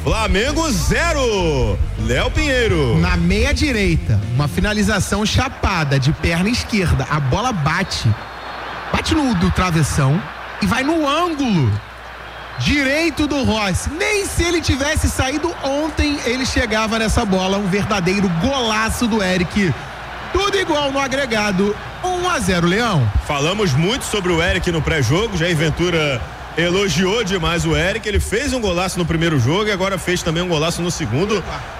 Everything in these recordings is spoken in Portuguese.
Flamengo 0. Léo Pinheiro. Na meia direita, uma finalização chapada de perna esquerda. A bola bate no do travessão e vai no ângulo direito do Rossi. Nem se ele tivesse saído ontem, ele chegava nessa bola. Um verdadeiro golaço do Eric. Tudo igual no agregado. 1-0, Leão. Falamos muito sobre o Eric no pré-jogo. Jair Ventura elogiou demais o Eric. Ele fez um golaço no primeiro jogo e agora fez também um golaço no segundo.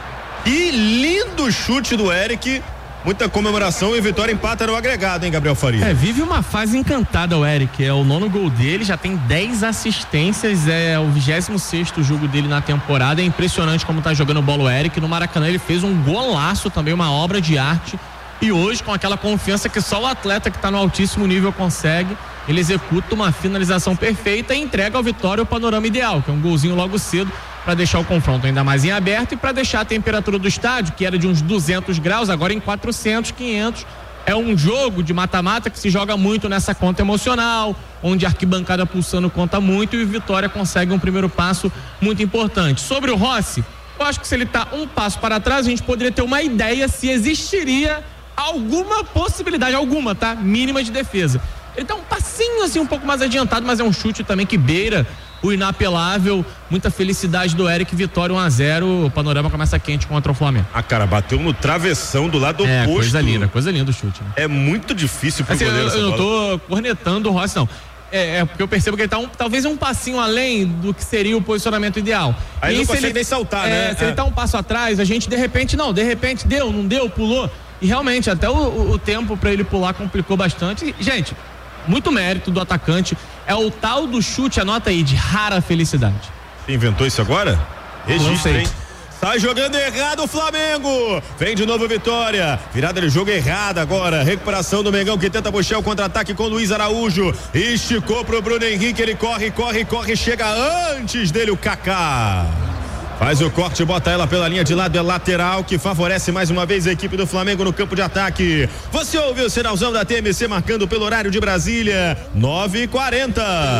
E lindo chute do Eric. Muita comemoração e Vitória empata no agregado, hein, Gabriel Faria? Vive uma fase encantada o Eric. É o 9º gol dele, já tem 10 assistências, é o 26º jogo dele na temporada. É impressionante como tá jogando bola o Eric. No Maracanã ele fez um golaço também, uma obra de arte. E hoje, com aquela confiança que só o atleta que tá no altíssimo nível consegue, ele executa uma finalização perfeita e entrega ao Vitória o panorama ideal, que é um golzinho logo cedo para deixar o confronto ainda mais em aberto e para deixar a temperatura do estádio, que era de uns 200 graus, agora em 400, 500. É um jogo de mata-mata que se joga muito nessa conta emocional, onde a arquibancada pulsando conta muito e o Vitória consegue um primeiro passo muito importante. Sobre o Rossi, eu acho que se ele tá um passo para trás, a gente poderia ter uma ideia se existiria alguma possibilidade, tá? Mínima de defesa. Ele tá um passinho assim, um pouco mais adiantado, mas é um chute também que beira o inapelável. Muita felicidade do Eric. Vitória 1-0, o panorama começa quente contra o Flamengo. Cara, bateu no travessão do lado oposto. Coisa linda o chute, né? É muito difícil pro goleiro essa bola. Eu não tô cornetando o Rossi, não. Porque eu percebo que ele tá talvez um passinho além do que seria o posicionamento ideal. Aí não consegue nem saltar, né? Se ele tá um passo atrás, a gente de repente deu, não deu, pulou. E realmente, até o tempo pra ele pular complicou bastante. E, gente, muito mérito do atacante. É o tal do chute, anota aí, de rara felicidade. Você inventou isso agora? Registra, hein? Sai jogando errado o Flamengo. Vem de novo Vitória. Virada de jogo errada agora. Recuperação do Mengão que tenta puxar o contra-ataque com Luiz Araújo. Esticou pro Bruno Henrique. Ele corre. Chega antes dele o Kaká. Faz o corte, bota ela pela linha de lado, é lateral, que favorece mais uma vez a equipe do Flamengo no campo de ataque. Você ouviu o sinalzão da TMC marcando pelo horário de Brasília, 9h40.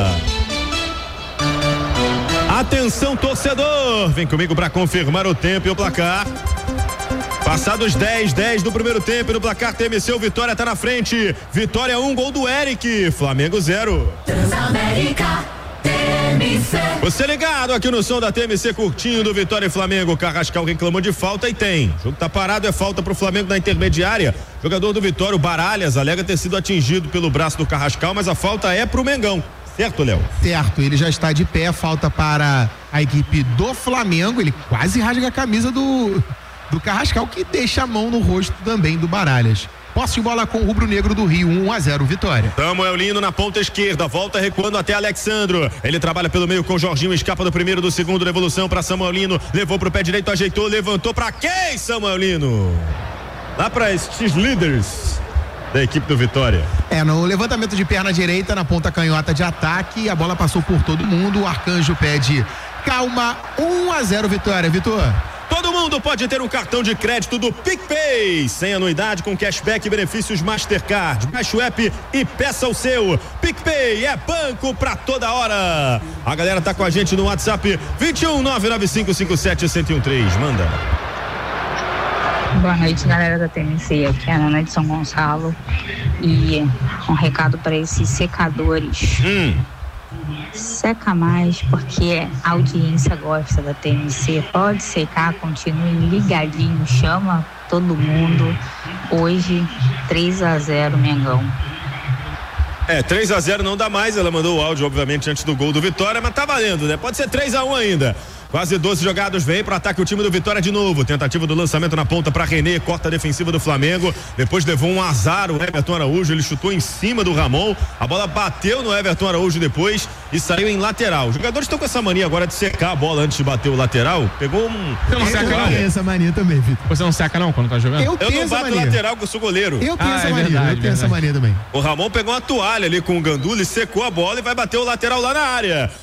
Atenção, torcedor, vem comigo para confirmar o tempo e o placar. Passados 10 do primeiro tempo, no placar TMC, o Vitória tá na frente. Vitória 1, gol do Eric, Flamengo 0. Transamérica. Você ligado aqui no som da TMC, curtindo do Vitória e Flamengo. Carrascal reclamou de falta e tem. O jogo tá parado, é falta pro Flamengo na intermediária. Jogador do Vitória, o Baralhas, alega ter sido atingido pelo braço do Carrascal, mas a falta é pro Mengão. Certo, Léo? Certo, ele já está de pé, falta para a equipe do Flamengo. Ele quase rasga a camisa do Carrascal, que deixa a mão no rosto também do Baralhas. Posse de bola com o rubro-negro do Rio, 1-0, Vitória. Samuel Lino na ponta esquerda, volta recuando até Alexandro. Ele trabalha pelo meio com o Jorginho, escapa do primeiro, do segundo, devolução para Samuel Lino. Levou pro pé direito, ajeitou, levantou para quem, Samuel Lino? Lá para estes líderes da equipe do Vitória. No levantamento de perna direita, na ponta canhota de ataque, a bola passou por todo mundo. O Arcanjo pede calma, 1-0, Vitória. Vitor. Todo mundo pode ter um cartão de crédito do PicPay, sem anuidade, com cashback e benefícios Mastercard. Baixe o app e peça o seu. PicPay é banco pra toda hora. A galera tá com a gente no WhatsApp 21995571013. Manda. Boa noite, galera da TMC. Aqui é a Ana de São Gonçalo. E um recado para esses secadores. Seca mais, porque a audiência gosta da TMC. Pode secar, continue ligadinho, chama todo mundo. Hoje 3-0 Mengão. 3-0 não dá mais. Ela mandou o áudio, obviamente, antes do gol do Vitória, mas tá valendo, né? Pode ser 3-1 ainda. Quase 12 jogados, vem pro ataque o time do Vitória de novo. Tentativa do lançamento na ponta para René, corta a defensiva do Flamengo. Depois levou um azar o Everton Araújo, ele chutou em cima do Ramon. A bola bateu no Everton Araújo depois e saiu em lateral. Os jogadores estão com essa mania agora de secar a bola antes de bater o lateral. Pegou um... Você não seca não? Essa mania também, Vitor. Você não seca não quando tá jogando? Eu não bato lateral que eu sou goleiro. Eu tenho essa mania, eu tenho essa mania também. O Ramon pegou uma toalha ali com o Gandula e secou a bola e vai bater o lateral lá na área.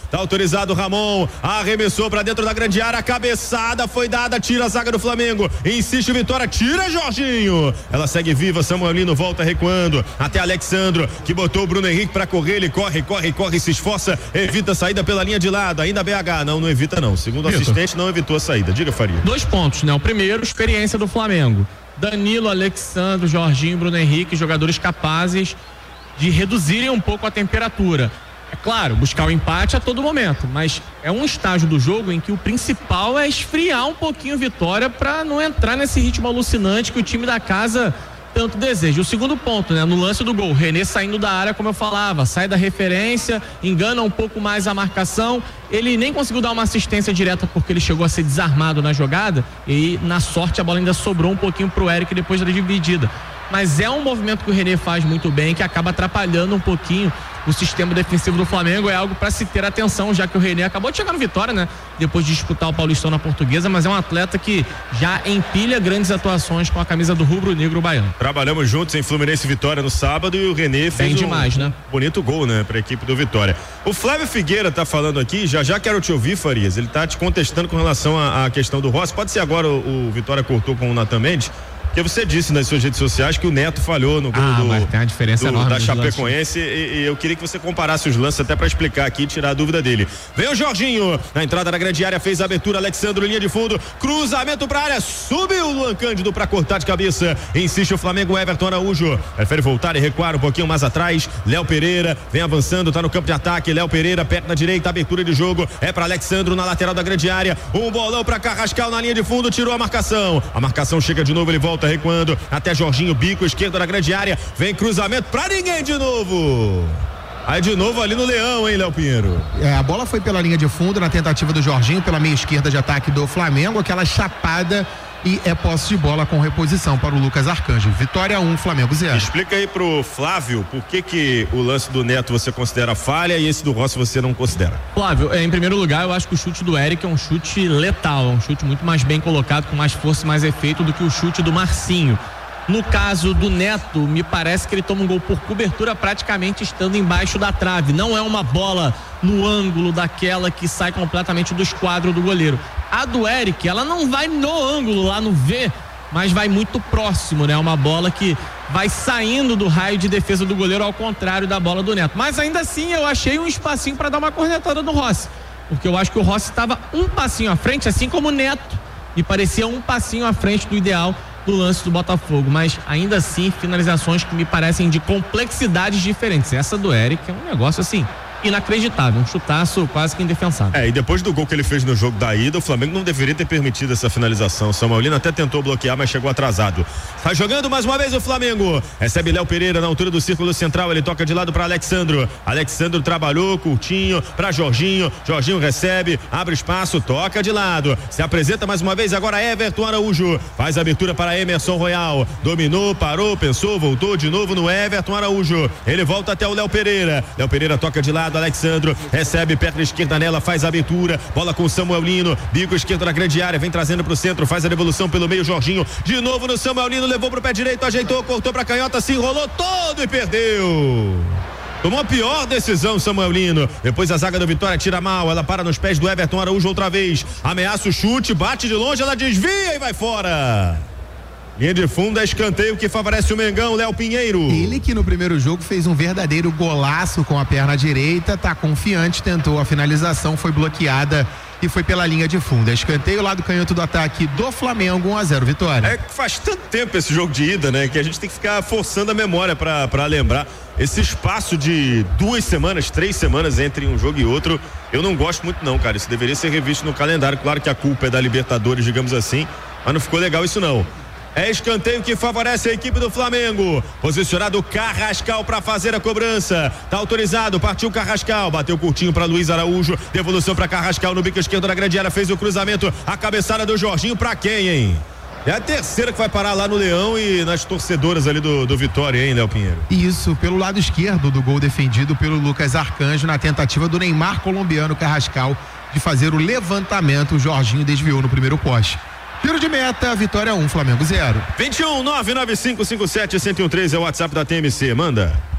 Tá autorizado o Ramon, arremessou pra dentro da grande área, a cabeçada foi dada, tira a zaga do Flamengo, insiste o Vitória, tira Jorginho, ela segue viva, Samuelino volta recuando, até Alexandro, que botou o Bruno Henrique pra correr, ele corre, se esforça, evita a saída pela linha de lado, ainda BH, não evita não, segundo o assistente não evitou a saída, diga Faria. 2 pontos, né, o primeiro, experiência do Flamengo, Danilo, Alexandro, Jorginho, Bruno Henrique, jogadores capazes de reduzirem um pouco a temperatura. É claro, buscar o empate a todo momento, mas é um estágio do jogo em que o principal é esfriar um pouquinho Vitória para não entrar nesse ritmo alucinante que o time da casa tanto deseja. O segundo ponto, né, no lance do gol, René saindo da área, como eu falava, sai da referência, engana um pouco mais a marcação, ele nem conseguiu dar uma assistência direta porque ele chegou a ser desarmado na jogada e na sorte a bola ainda sobrou um pouquinho pro Eric depois da dividida. Mas é um movimento que o René faz muito bem, que acaba atrapalhando um pouquinho o sistema defensivo do Flamengo. É algo para se ter atenção, já que o René acabou de chegar no Vitória, né? Depois de disputar o Paulistão na Portuguesa, mas é um atleta que já empilha grandes atuações com a camisa do rubro-negro baiano. Trabalhamos juntos em Fluminense e Vitória no sábado e o René fez demais, né? Bonito gol, né? Pra equipe do Vitória. O Flávio Figueira tá falando aqui, já quero te ouvir, Farias, ele tá te contestando com relação à questão do Rossi. Pode ser agora o Vitória cortou com o Natan Mendes? Porque você disse nas suas redes sociais que o Neto falhou no gol mas tem uma diferença enorme da Chapecoense e eu queria que você comparasse os lances até para explicar aqui e tirar a dúvida dele. Vem o Jorginho, na entrada da grande área, fez a abertura, Alexandro, linha de fundo, cruzamento pra área, subiu o Luan Cândido pra cortar de cabeça, insiste o Flamengo, Everton Araújo, prefere voltar e recuar um pouquinho mais atrás, Léo Pereira, vem avançando, tá no campo de ataque, Léo Pereira, perna direita, abertura de jogo, é pra Alexandro na lateral da grande área, um bolão pra Carrascal na linha de fundo, tirou a marcação chega de novo, ele volta recuando até Jorginho, bico esquerdo na grande área, vem cruzamento pra ninguém de novo. Aí de novo ali no Leão, hein, Léo Pinheiro? A bola foi pela linha de fundo na tentativa do Jorginho, pela meia esquerda de ataque do Flamengo, aquela chapada e é posse de bola com reposição para o Lucas Arcanjo. Vitória 1, Flamengo 0. Explica aí pro Flávio por que o lance do Neto você considera falha e esse do Rossi você não considera. Flávio, em primeiro lugar, eu acho que o chute do Eric é um chute letal, é um chute muito mais bem colocado, com mais força e mais efeito do que o chute do Marcinho. No caso do Neto, me parece que ele toma um gol por cobertura praticamente estando embaixo da trave. Não é uma bola no ângulo daquela que sai completamente do esquadro do goleiro. A do Eric, ela não vai no ângulo, lá no V, mas vai muito próximo, né? Uma bola que vai saindo do raio de defesa do goleiro, ao contrário da bola do Neto. Mas ainda assim, eu achei um espacinho para dar uma cornetada no Rossi. Porque eu acho que o Rossi estava um passinho à frente, assim como o Neto. E parecia um passinho à frente do ideal do lance do Botafogo, mas ainda assim finalizações que me parecem de complexidades diferentes. Essa do Eric é um negócio assim inacreditável, um chutaço quase que indefensável. E depois do gol que ele fez no jogo da ida, o Flamengo não deveria ter permitido essa finalização. Samuelino até tentou bloquear, mas chegou atrasado. Tá jogando mais uma vez o Flamengo, recebe Léo Pereira na altura do círculo central, ele toca de lado para Alexandro trabalhou, curtinho para Jorginho recebe, abre espaço, toca de lado, se apresenta mais uma vez agora Everton Araújo, faz a abertura para Emerson Royal, dominou, parou, pensou, voltou de novo no Everton Araújo, ele volta até o Léo Pereira toca de lado, Alexandro recebe perna esquerda nela, faz a abertura, bola com o Samuelino, bico esquerdo na grande área, vem trazendo pro centro, faz a devolução pelo meio, Jorginho de novo no Samuelino, levou pro pé direito, ajeitou, cortou pra canhota, se enrolou todo e perdeu. Tomou a pior decisão, Samuelino. Depois a zaga do Vitória tira mal, ela para nos pés do Everton Araújo outra vez, ameaça o chute, bate de longe, ela desvia e vai fora. Linha de fundo, é escanteio que favorece o Mengão, Léo Pinheiro. Ele que no primeiro jogo fez um verdadeiro golaço com a perna direita, tá confiante, tentou a finalização, foi bloqueada e foi pela linha de fundo. É escanteio lá do canhoto do ataque do Flamengo, 1-0 Vitória. É que faz tanto tempo esse jogo de ida, né? Que a gente tem que ficar forçando a memória pra lembrar. Esse espaço de 2 semanas, 3 semanas entre um jogo e outro, eu não gosto muito não, cara. Isso deveria ser revisto no calendário. Claro que a culpa é da Libertadores, digamos assim, mas não ficou legal isso não. É escanteio que favorece a equipe do Flamengo. Posicionado Carrascal para fazer a cobrança. Tá autorizado, partiu Carrascal, bateu curtinho para Luiz Araújo. Devolução para Carrascal no bico esquerdo da grande área, fez o cruzamento. A cabeçada do Jorginho para quem, hein? É a terceira que vai parar lá no Leão e nas torcedoras ali do Vitória, hein, Léo Pinheiro? Isso, pelo lado esquerdo do gol defendido pelo Lucas Arcanjo na tentativa do Neymar colombiano Carrascal de fazer o levantamento. O Jorginho desviou no primeiro poste. Tiro de meta, Vitória 1, Flamengo 0. 21 99557 1013 é o WhatsApp da TMC, manda.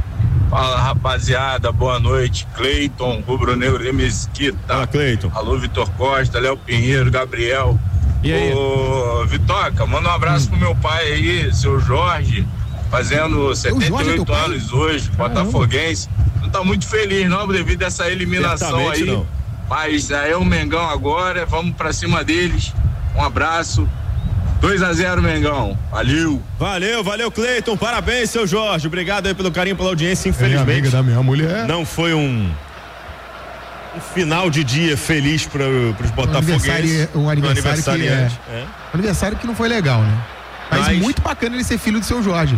Fala, rapaziada, boa noite. Cleiton, rubro-negro de Mesquita. Fala, Cleiton. Alô, Vitor Costa, Léo Pinheiro, Gabriel. E aí? Ô, Vitoca, manda um abraço pro meu pai aí, seu Jorge, fazendo 78 anos hoje, botafoguense. Não tá muito feliz não, devido a essa eliminação. Certamente aí. Não. Mas aí é o Mengão agora, vamos pra cima deles. Um abraço. 2-0 Mengão, valeu Cleiton, parabéns, seu Jorge, obrigado aí pelo carinho, pela audiência. Infelizmente amiga da minha mulher. não foi um final de dia feliz para os botafoguenses. Um aniversário que não foi legal, né? Mas muito bacana ele ser filho do seu Jorge.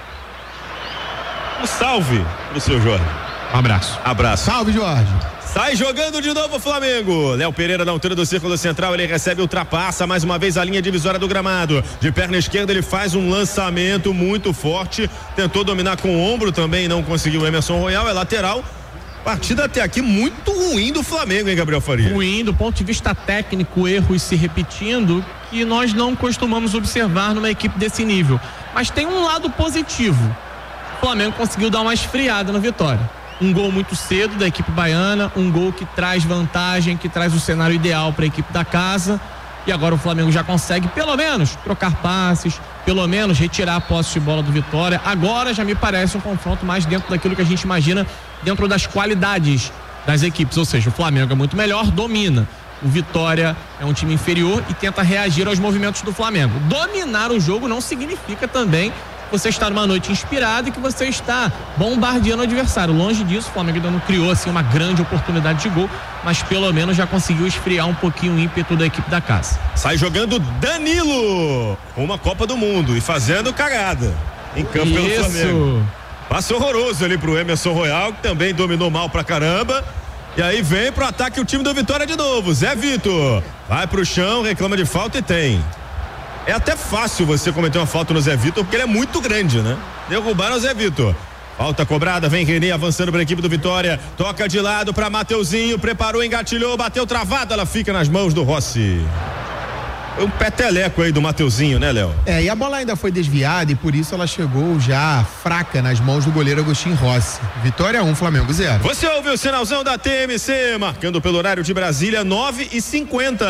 Um salve pro seu Jorge. Um abraço. Salve, Jorge. Sai jogando de novo o Flamengo. Léo Pereira na altura do círculo central, ele recebe, ultrapassa mais uma vez a linha divisória do gramado. De perna esquerda ele faz um lançamento muito forte, tentou dominar com o ombro também, não conseguiu. Emerson Royal é lateral. Partida até aqui muito ruim do Flamengo, hein, Gabriel Faria? Ruim do ponto de vista técnico, erros se repetindo, que nós não costumamos observar numa equipe desse nível. Mas tem um lado positivo. O Flamengo conseguiu dar uma esfriada na vitória. Um gol muito cedo da equipe baiana, um gol que traz vantagem, que traz o cenário ideal para a equipe da casa. E agora o Flamengo já consegue pelo menos trocar passes, pelo menos retirar a posse de bola do Vitória. Agora já me parece um confronto mais dentro daquilo que a gente imagina, dentro das qualidades das equipes. Ou seja, o Flamengo é muito melhor, domina. O Vitória é um time inferior e tenta reagir aos movimentos do Flamengo. Dominar o jogo não significa também você está numa noite inspirada e que você está bombardeando o adversário. Longe disso, o Flamengo ainda não criou assim uma grande oportunidade de gol, mas pelo menos já conseguiu esfriar um pouquinho o ímpeto da equipe da casa. Sai jogando Danilo, uma Copa do Mundo e fazendo cagada em campo pelo Flamengo. Passe horroroso ali pro Emerson Royal, que também dominou mal pra caramba. E aí vem pro ataque o time do Vitória de novo. Zé Vitor vai pro chão, reclama de falta e tem. É até fácil você cometer uma falta no Zé Vitor, porque ele é muito grande, né? Derrubaram o Zé Vitor. Falta cobrada, vem René avançando para a equipe do Vitória. Toca de lado para Mateuzinho, preparou, engatilhou, bateu travado, ela fica nas mãos do Rossi. Foi um peteleco aí do Mateuzinho, né, Léo? E a bola ainda foi desviada e por isso ela chegou já fraca nas mãos do goleiro Agostinho Rossi. Vitória 1, Flamengo 0. Você ouviu o sinalzão da TMC, marcando pelo horário de Brasília, 9h50.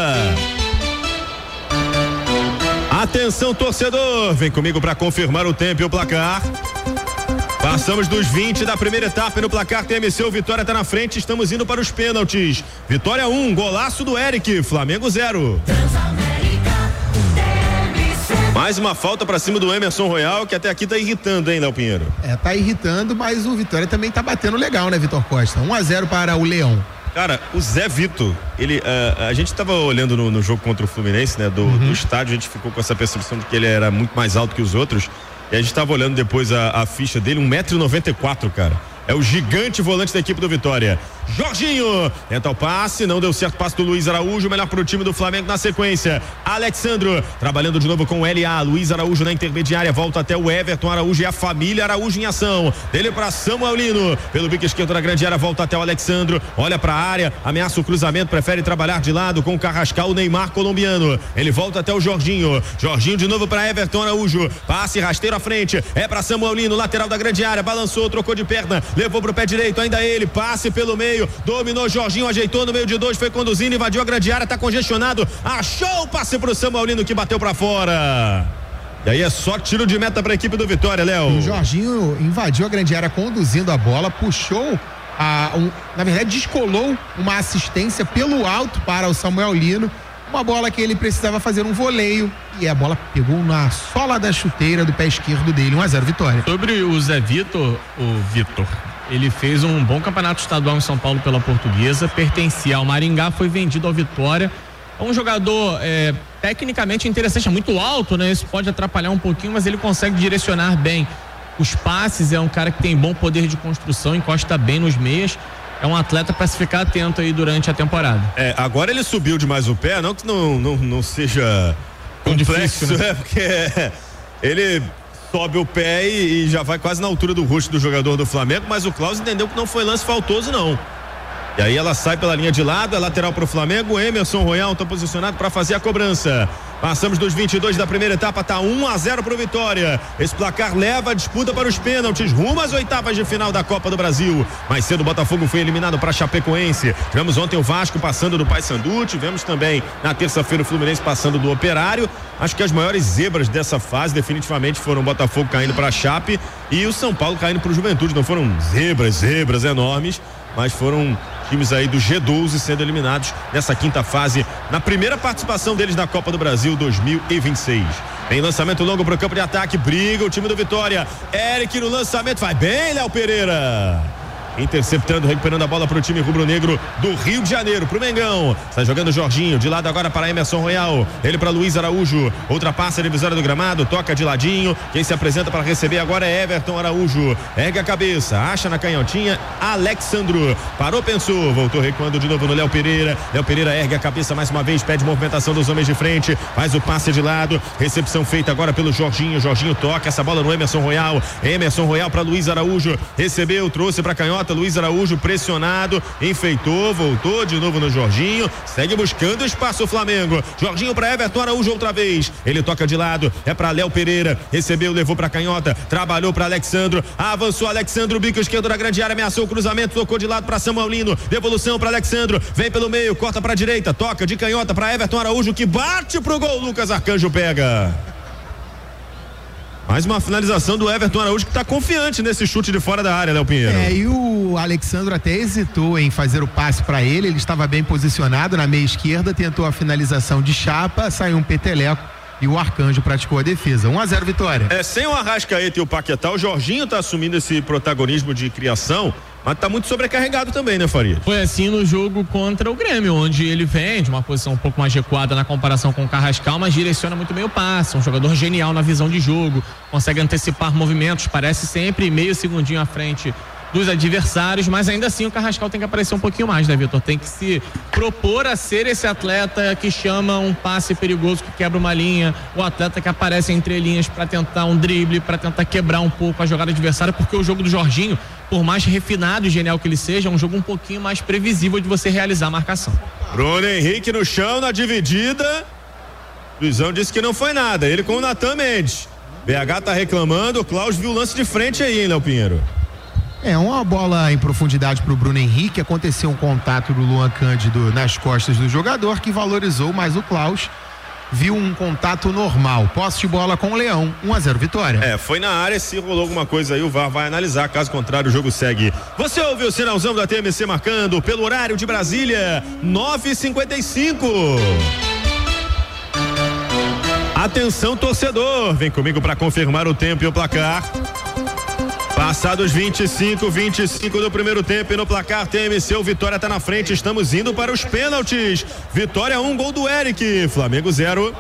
Atenção, torcedor, vem comigo para confirmar o tempo e o placar. Passamos dos 20 da primeira etapa no placar TMC, o Vitória tá na frente, estamos indo para os pênaltis. Vitória 1, golaço do Eric, Flamengo 0. Mais uma falta para cima do Emerson Royal, que até aqui tá irritando, hein, Léo Pinheiro? Tá irritando, mas o Vitória também tá batendo legal, né, Vitor Costa? 1-0 para o Leão. Cara, o Zé Vitor, a gente tava olhando no jogo contra o Fluminense, né, do estádio, a gente ficou com essa percepção de que ele era muito mais alto que os outros, e a gente tava olhando depois a ficha dele, 1,94 m, cara. É o gigante volante da equipe do Vitória. Jorginho tenta o passe, não deu certo, passe do Luiz Araújo, melhor pro time do Flamengo na sequência. Alexandro trabalhando de novo com o LA, Luiz Araújo na intermediária, volta até o Everton Araújo e a família Araújo em ação. Dele para Samuel Lino, pelo bico esquerdo da grande área, volta até o Alexandro, olha pra área, ameaça o cruzamento, prefere trabalhar de lado com o Carrascal, o Neymar colombiano. Ele volta até o Jorginho de novo para Everton Araújo, passe rasteiro à frente, é pra Samuel Lino, lateral da grande área, balançou, trocou de perna, levou pro pé direito, ainda ele, passe pelo meio, dominou Jorginho, ajeitou no meio de dois, foi conduzindo, invadiu a grande área, tá congestionado, achou o passe pro Samuel Lino que bateu pra fora. E aí é só tiro de meta pra equipe do Vitória, Léo. O Jorginho invadiu a grande área conduzindo a bola, puxou na verdade descolou uma assistência pelo alto para o Samuel Lino, uma bola que ele precisava fazer um voleio e a bola pegou na sola da chuteira do pé esquerdo dele. 1-0 Vitória. Sobre o Zé Vitor, ele fez um bom campeonato estadual em São Paulo pela Portuguesa, pertencia ao Maringá, foi vendido ao Vitória. É um jogador tecnicamente interessante, é muito alto, né? Isso pode atrapalhar um pouquinho, mas ele consegue direcionar bem os passes, é um cara que tem bom poder de construção, encosta bem nos meias. É um atleta para se ficar atento aí durante a temporada. Agora ele subiu demais o pé, não que não seja complexo, difícil, né? Porque ele sobe o pé e já vai quase na altura do rosto do jogador do Flamengo, mas o Klaus entendeu que não foi lance faltoso, não. E aí ela sai pela linha de lado, é lateral pro Flamengo. Emerson Royal tá posicionado para fazer a cobrança. Passamos dos 22 da primeira etapa, tá 1-0 pro Vitória. Esse placar leva a disputa para os pênaltis, rumo às oitavas de final da Copa do Brasil. Mais cedo o Botafogo foi eliminado para Chapecoense. Tivemos ontem o Vasco passando do Paysandu, tivemos também na terça-feira o Fluminense passando do Operário. Acho que as maiores zebras dessa fase definitivamente foram o Botafogo caindo para a Chape e o São Paulo caindo pro Juventude. Não foram zebras enormes, mas foram times aí do G12 sendo eliminados nessa quinta fase, na primeira participação deles na Copa do Brasil 2026. Tem lançamento longo pro campo de ataque, briga o time do Vitória. Eric no lançamento, vai bem, Léo Pereira. Interceptando, recuperando a bola para o time rubro-negro do Rio de Janeiro, pro Mengão. Está jogando o Jorginho, de lado agora para Emerson Royal. Ele para Luiz Araújo. Outra passa a divisória do gramado, toca de ladinho. Quem se apresenta para receber agora é Everton Araújo. Ergue a cabeça, acha na canhotinha. Alexandro parou, pensou, voltou recuando de novo no Léo Pereira. Léo Pereira ergue a cabeça mais uma vez, pede movimentação dos homens de frente, faz o passe de lado. Recepção feita agora pelo Jorginho. Jorginho toca essa bola no Emerson Royal. Emerson Royal para Luiz Araújo. Recebeu, trouxe para canhota. Luiz Araújo pressionado, enfeitou, voltou de novo no Jorginho, segue buscando espaço o Flamengo. Jorginho para Everton Araújo outra vez, ele toca de lado, é para Léo Pereira, recebeu, levou para canhota, trabalhou para Alexandro, avançou Alexandro, bico esquerdo da grande área, ameaçou o cruzamento, tocou de lado para Samuelino, devolução para Alexandro, vem pelo meio, corta para direita, toca de canhota para Everton Araújo, que bate pro gol, Lucas Arcanjo pega. Mais uma finalização do Everton Araújo, que está confiante nesse chute de fora da área, Léo Pinheiro. E o Alexandro até hesitou em fazer o passe para ele estava bem posicionado na meia esquerda, tentou a finalização de chapa, saiu um peteleco e o Arcanjo praticou a defesa. 1-0 Vitória. Sem o Arrascaeta e o Paquetá, o Jorginho está assumindo esse protagonismo de criação, mas tá muito sobrecarregado também, né, Faria? Foi assim no jogo contra o Grêmio, onde ele vem de uma posição um pouco mais recuada na comparação com o Carrascal, mas direciona muito bem o passe, um jogador genial na visão de jogo, consegue antecipar movimentos, parece sempre meio segundinho à frente dos adversários, mas ainda assim o Carrascal tem que aparecer um pouquinho mais, né, Vitor? Tem que se propor a ser esse atleta que chama um passe perigoso, que quebra uma linha, o atleta que aparece entre linhas para tentar um drible, para tentar quebrar um pouco a jogada adversária, porque o jogo do Jorginho, por mais refinado e genial que ele seja, é um jogo um pouquinho mais previsível de você realizar a marcação. Bruno Henrique no chão, na dividida. Luizão disse que não foi nada, ele com o Natan Mendes. BH tá reclamando, o Klaus viu o lance de frente aí, hein, Léo Pinheiro? Uma bola em profundidade para o Bruno Henrique, aconteceu um contato do Luan Cândido nas costas do jogador, que valorizou, mas o Klaus viu um contato normal. Posse de bola com o Leão, 1-0 Vitória. Foi na área, se rolou alguma coisa aí o VAR vai analisar, caso contrário o jogo segue. Você ouviu o sinalzão da TMC marcando pelo horário de Brasília, 9h55. Atenção torcedor, vem comigo para confirmar o tempo e o placar. Passados 25 do primeiro tempo e no placar TMC, o Vitória tá na frente, estamos indo para os pênaltis. Vitória 1, gol do Eric, Flamengo 0.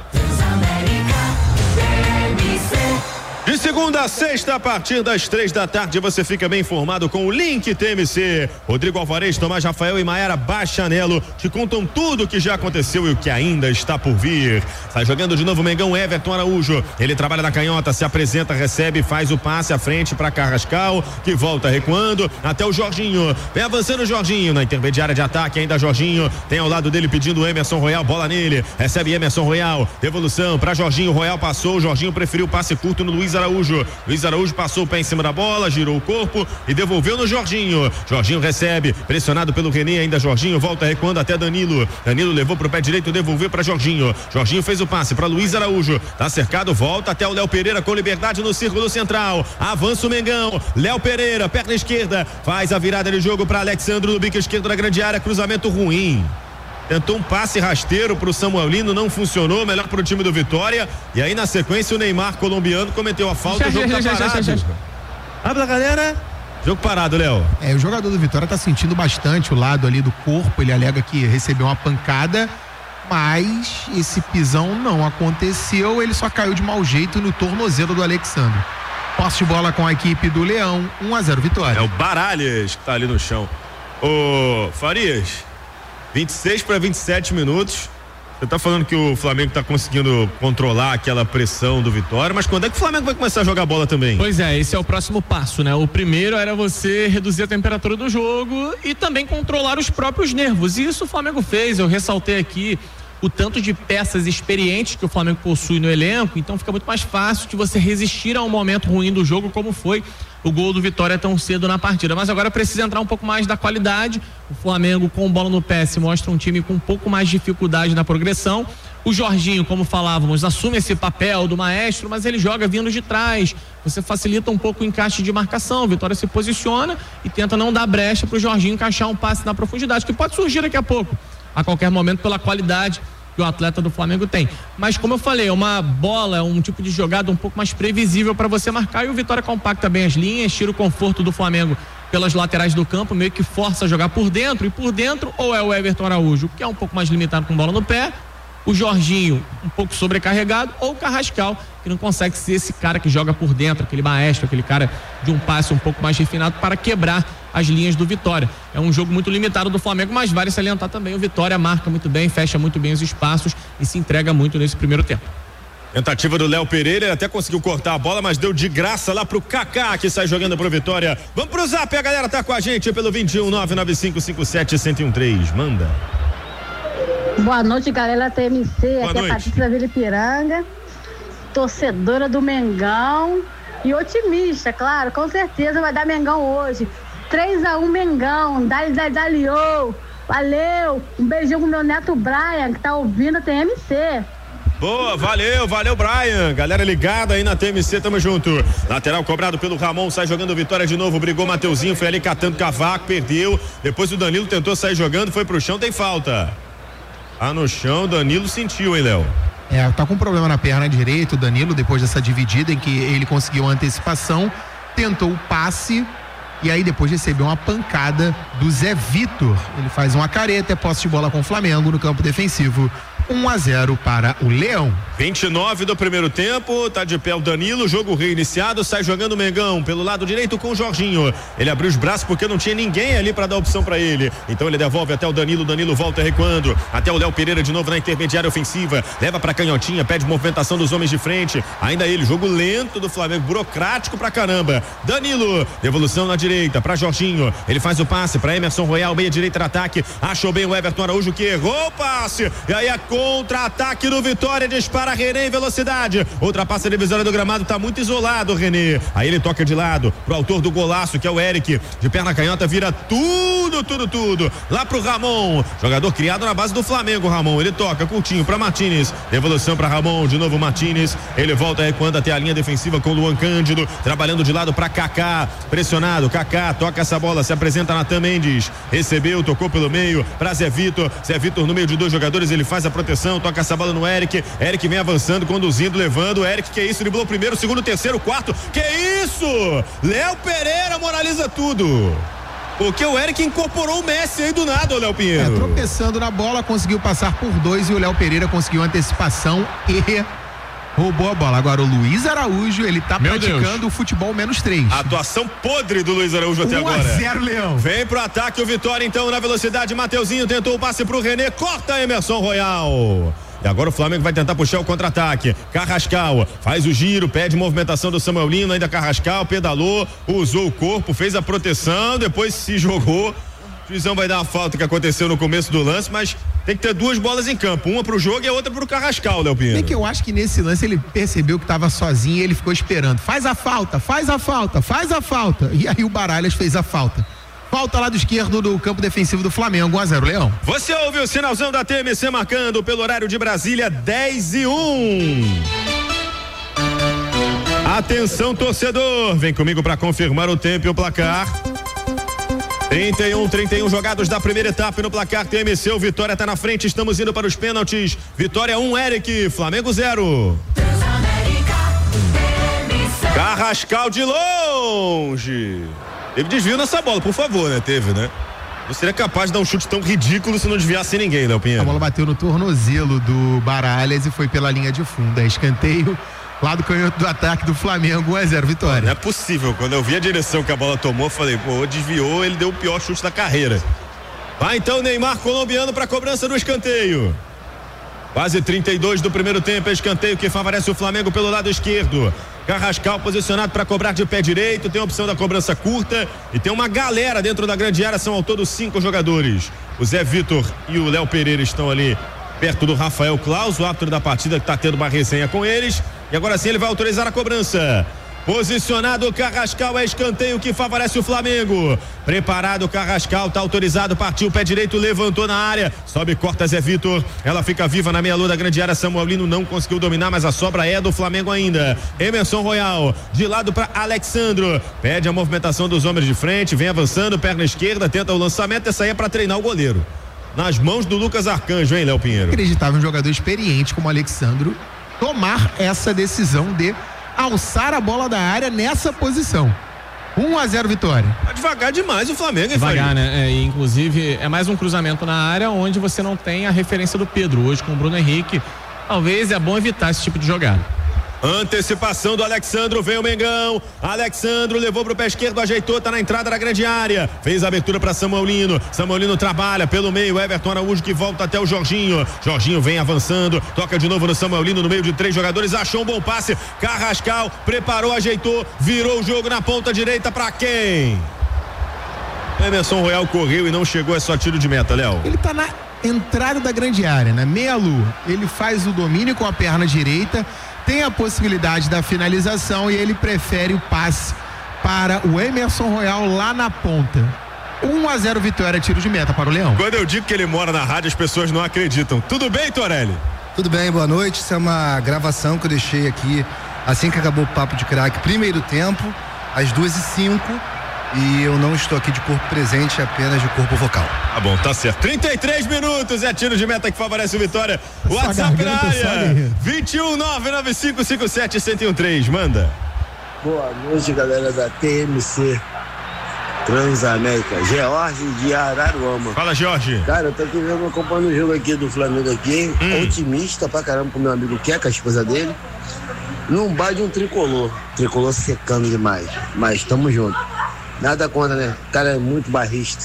De segunda a sexta, a partir das 3h, você fica bem informado com o Link TMC. Rodrigo Alvarez, Tomás Rafael e Maiara Bachanello te contam tudo o que já aconteceu e o que ainda está por vir. Sai jogando de novo o Mengão, Everton Araújo. Ele trabalha na canhota, se apresenta, recebe, faz o passe à frente para Carrascal, que volta recuando até o Jorginho. Vem avançando o Jorginho na intermediária de ataque, ainda Jorginho. Tem ao lado dele pedindo o Emerson Royal, bola nele. Recebe Emerson Royal, devolução para Jorginho. Royal passou, Jorginho preferiu o passe curto no Luiz Araújo. Luiz Araújo passou o pé em cima da bola, girou o corpo e devolveu no Jorginho. Jorginho recebe, pressionado pelo René, ainda Jorginho volta recuando até Danilo. Danilo levou pro pé direito, devolveu para Jorginho. Jorginho fez o passe para Luiz Araújo. Tá cercado, volta até o Léo Pereira com liberdade no círculo central. Avança o Mengão. Léo Pereira, perna esquerda, faz a virada de jogo para Alexandro no bico esquerdo da grande área, cruzamento ruim. Tentou um passe rasteiro pro Samuelino, não funcionou, melhor pro time do Vitória. E aí na sequência o Neymar colombiano cometeu a falta, o jogo tá parado. Habla, galera. Jogo parado, Léo. O jogador do Vitória tá sentindo bastante o lado ali do corpo, ele alega que recebeu uma pancada, mas esse pisão não aconteceu, ele só caiu de mau jeito no tornozelo do Alexandre. Posse de bola com a equipe do Leão, 1-0 Vitória. É o Baralhas que tá ali no chão. Ô, Farias, 26 para 27 minutos. Você tá falando que o Flamengo tá conseguindo controlar aquela pressão do Vitória, mas quando é que o Flamengo vai começar a jogar bola também? Pois é, esse é o próximo passo, né? O primeiro era você reduzir a temperatura do jogo e também controlar os próprios nervos. E isso o Flamengo fez, eu ressaltei aqui o tanto de peças experientes que o Flamengo possui no elenco, então fica muito mais fácil de você resistir a um momento ruim do jogo, como foi o gol do Vitória tão cedo na partida. Mas agora precisa entrar um pouco mais da qualidade. O Flamengo, com bola no pé, se mostra um time com um pouco mais de dificuldade na progressão. O Jorginho, como falávamos, assume esse papel do maestro, mas ele joga vindo de trás. Você facilita um pouco o encaixe de marcação. O Vitória se posiciona e tenta não dar brecha para o Jorginho encaixar um passe na profundidade, que pode surgir daqui a pouco, a qualquer momento, pela qualidade que o atleta do Flamengo tem. Mas como eu falei, é uma bola, é um tipo de jogada um pouco mais previsível para você marcar, e o Vitória compacta bem as linhas, tira o conforto do Flamengo pelas laterais do campo, meio que força a jogar por dentro, e por dentro ou é o Everton Araújo, que é um pouco mais limitado com bola no pé, o Jorginho um pouco sobrecarregado, ou o Carrascal, que não consegue ser esse cara que joga por dentro, aquele maestro, aquele cara de um passe um pouco mais refinado para quebrar as linhas do Vitória. É um jogo muito limitado do Flamengo, mas vale salientar também, o Vitória marca muito bem, fecha muito bem os espaços e se entrega muito nesse primeiro tempo. Tentativa do Léo Pereira, ele até conseguiu cortar a bola, mas deu de graça lá pro Kaká, que sai jogando pro Vitória. Vamos pro Zap, a galera tá com a gente pelo 21-99557-1013. Manda. Boa noite, galera TMC. Boa aqui noite. É a Patrícia Vila Ipiranga, torcedora do Mengão e otimista, claro, com certeza vai dar Mengão hoje. 3-1 Mengão, dali-ô. Valeu, um beijão pro meu neto Brian, que tá ouvindo a TMC. Boa, valeu, Brian. Galera ligada aí na TMC, tamo junto. Lateral cobrado pelo Ramon, sai jogando Vitória de novo, brigou Mateuzinho, foi ali catando cavaco, perdeu. Depois o Danilo tentou sair jogando, foi pro chão, tem falta. No chão, Danilo sentiu, hein, Léo? Tá com problema na perna direita, o Danilo, depois dessa dividida em que ele conseguiu a antecipação, tentou o passe e aí depois recebeu uma pancada do Zé Vitor. Ele faz uma careta, é posse de bola com o Flamengo no campo defensivo. 1-0 para o Leão. 29 do primeiro tempo, tá de pé o Danilo, jogo reiniciado, sai jogando o Mengão pelo lado direito com o Jorginho. Ele abriu os braços porque não tinha ninguém ali para dar opção para ele. Então ele devolve até o Danilo volta recuando, até o Léo Pereira de novo na intermediária ofensiva, leva pra canhotinha, pede movimentação dos homens de frente. Ainda ele, jogo lento do Flamengo, burocrático pra caramba. Danilo, devolução na direita pra Jorginho. Ele faz o passe pra Emerson Royal, meia direita de ataque. Achou bem o Everton Araújo, que errou o passe. E aí a contra-ataque do Vitória, dispara René em velocidade. Outra passa divisória do gramado, tá muito isolado o René. Aí ele toca de lado pro autor do golaço, que é o Eric. De perna canhota, vira tudo. Lá pro Ramon. Jogador criado na base do Flamengo, Ramon. Ele toca, curtinho pra Martínez. Devolução pra Ramon, de novo Martínez. Ele volta recuando até a linha defensiva com o Luan Cândido. Trabalhando de lado pra Kaká. Pressionado, Kaká toca essa bola, se apresenta Natan Mendes. Recebeu, tocou pelo meio pra Zé Vitor. Zé Vitor no meio de dois jogadores, ele faz a proteção, toca essa bola no Eric. Eric vem avançando, conduzindo, levando. Eric, que isso, driblou o primeiro, segundo, terceiro, quarto. Que isso? Léo Pereira moraliza tudo. Porque o Eric incorporou o Messi aí do nada, o Léo Pinheiro. Tropeçando na bola, conseguiu passar por dois e o Léo Pereira conseguiu antecipação e roubou a bola. Agora o Luiz Araújo, ele tá praticando o futebol -3. Atuação podre do Luiz Araújo até agora. 1-0 Leão. Vem pro ataque o Vitória então na velocidade. Mateuzinho tentou o passe pro René, corta Emerson Royal. E agora o Flamengo vai tentar puxar o contra-ataque. Carrascal faz o giro, pede movimentação do Samuel Lino, ainda Carrascal, pedalou, usou o corpo, fez a proteção, depois se jogou. O juizão vai dar uma falta que aconteceu no começo do lance, mas tem que ter duas bolas em campo, uma pro jogo e a outra pro Carrascal, Léo Pinheiro. É que eu acho que nesse lance ele percebeu que estava sozinho e ele ficou esperando. Faz a falta. E aí o Baralhas fez a falta. Falta lá do esquerdo do campo defensivo do Flamengo, 1-0, Leão. Você ouve o sinalzão da TMC marcando pelo horário de Brasília, 10:01. Atenção, torcedor, vem comigo para confirmar o tempo e o placar. 31 jogados da primeira etapa e no placar TMC, o Vitória tá na frente, estamos indo para os pênaltis. Vitória 1, Eric, Flamengo 0. Carrascal de longe. Teve desvio nessa bola, por favor, né? Teve, né? Não seria capaz de dar um chute tão ridículo se não desviasse ninguém, Léo Pinheiro. A bola bateu no tornozelo do Baralhas e foi pela linha de fundo. É escanteio lá do canhoto do ataque do Flamengo, 1-0, Vitória. Não é possível. Quando eu vi a direção que a bola tomou, eu falei, pô, desviou, ele deu o pior chute da carreira. Vai então o Neymar colombiano para a cobrança do escanteio. Quase 32 do primeiro tempo, escanteio que favorece o Flamengo pelo lado esquerdo. Carrascal posicionado para cobrar de pé direito, tem a opção da cobrança curta e tem uma galera dentro da grande área, são ao todo 5 jogadores. O Zé Vitor e o Léo Pereira estão ali perto do Rafael Claus, o árbitro da partida que está tendo uma resenha com eles. E agora sim ele vai autorizar a cobrança. Posicionado o Carrascal, é escanteio que favorece o Flamengo. Preparado o Carrascal, tá autorizado, partiu, pé direito, levantou na área, sobe, corta Zé Vitor, ela fica viva na meia-lua da grande área. Samuelino não conseguiu dominar, mas a sobra é do Flamengo ainda. Emerson Royal, de lado para Alexandro, pede a movimentação dos homens de frente, vem avançando, perna esquerda, tenta o lançamento, essa aí é para treinar o goleiro. Nas mãos do Lucas Arcanjo, hein, Léo Pinheiro? Acreditava um jogador experiente como Alexandro tomar essa decisão de alçar a bola da área nessa posição. 1-0 vitória. Tá devagar demais o Flamengo, hein, devagar, né? Inclusive, é mais um cruzamento na área onde você não tem a referência do Pedro. Hoje com o Bruno Henrique, talvez é bom evitar esse tipo de jogada. Antecipação do Alexandro, vem o Mengão. Alexandro levou pro pé esquerdo, ajeitou, tá na entrada da grande área. Fez a abertura para Samuelino. Samuelino trabalha pelo meio. Everton Araújo que volta até o Jorginho. Jorginho vem avançando, toca de novo no Samuelino no meio de 3 jogadores. Achou um bom passe. Carrascal preparou, ajeitou, virou o jogo na ponta direita para quem? Emerson Royal correu e não chegou, é só tiro de meta, Léo. Ele tá na entrada da grande área, na meia-lua. Ele faz o domínio com a perna direita. Tem a possibilidade da finalização e ele prefere o passe para o Emerson Royal lá na ponta. 1-0 vitória, tiro de meta para o Leão. Quando eu digo que ele mora na rádio, as pessoas não acreditam. Tudo bem, Torelli? Tudo bem, boa noite. Isso é uma gravação que eu deixei aqui assim que acabou o Papo de Craque, primeiro tempo, às 2h05. E eu não estou aqui de corpo presente, apenas de corpo vocal. Tá bom, tá certo. 33 minutos, é tiro de meta que favorece o Vitória. WhatsApp na área, 21995571013, manda. Boa noite, galera da TMC Transamérica, George de Araruama. Fala, Jorge. Cara, eu tô aqui vendo, acompanhando o jogo aqui do Flamengo aqui, otimista pra caramba com meu amigo Queca, a esposa dele. Não bate um tricolor secando demais, mas tamo junto. Nada contra, né? O cara é muito barrista.